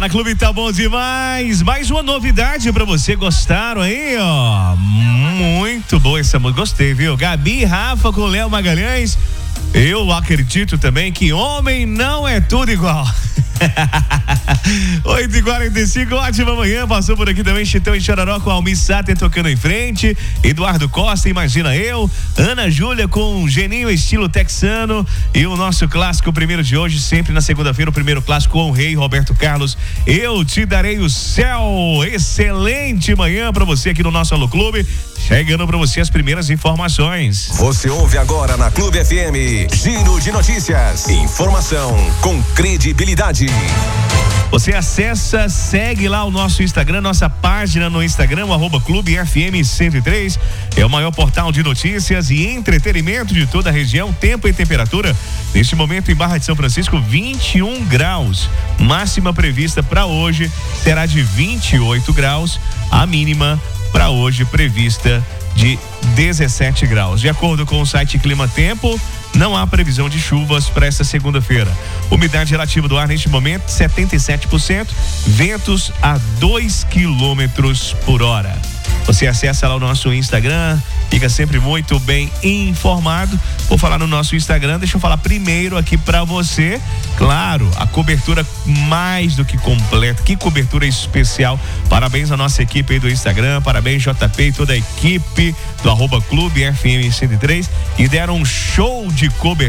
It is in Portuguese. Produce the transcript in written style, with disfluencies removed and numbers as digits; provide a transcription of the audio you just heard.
na Clube tá bom demais. Mais uma novidade pra você. Gostaram aí, ó? Muito boa essa música. Gostei, viu? Gabi, Rafa com Léo Magalhães. Eu acredito também que homem não é tudo igual. 8h45, ótima manhã. Passou por aqui também Chitão e Chororó com Almir Sater tocando em frente. Eduardo Costa, Imagina Eu. Ana Júlia com Geninho estilo texano. E o nosso clássico primeiro de hoje, sempre na segunda-feira, o primeiro clássico com o rei Roberto Carlos. Eu te darei o céu. Excelente manhã pra você aqui no nosso Alô Clube. Chegando pra você as primeiras informações. Você ouve agora na Clube FM Giro de Notícias. Informação com credibilidade. Você acessa, segue lá o nosso Instagram, nossa página no Instagram, @Clube FM 103. É o maior portal de notícias e entretenimento de toda a região. Tempo e temperatura, neste momento em Barra de São Francisco, 21 graus. Máxima prevista para hoje será de 28 graus. A mínima para hoje prevista de 17 graus. De acordo com o site Clima Tempo, não há previsão de chuvas para esta segunda-feira. Umidade relativa do ar neste momento 77%, ventos a 2 km/h. Você acessa lá o nosso Instagram, fica sempre muito bem informado. Vou falar no nosso Instagram, deixa eu falar primeiro aqui pra você. Claro, a cobertura mais do que completa, que cobertura especial. Parabéns à nossa equipe aí do Instagram, parabéns JP e toda a equipe do @Clube FM 103, que deram um show de cobertura